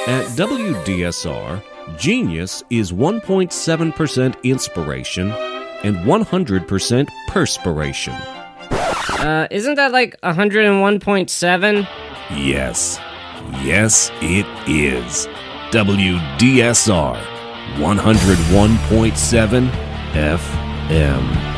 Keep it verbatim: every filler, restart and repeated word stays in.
At W D S R, genius is one point seven percent inspiration and one hundred percent perspiration. Uh, isn't that like one hundred one point seven? Yes. Yes, it is. W D S R, one hundred one point seven F M.